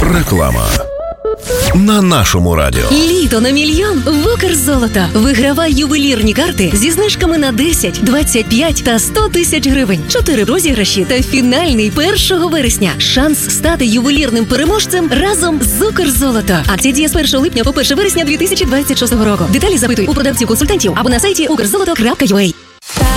Реклама. На нашому радіо. Літо на мільйон в Укрзолото. Вигравай ювелірні карти зі знижками на 10, 25 та 100 тисяч гривень. 4 розіграші та фінальний 1 вересня. Шанс стати ювелірним переможцем разом з Укрзолото. Акція діє з 1 липня по 1 вересня 2026 року. Деталі запитуй у продавців-консультантів або на сайті ukrzoloto.ua.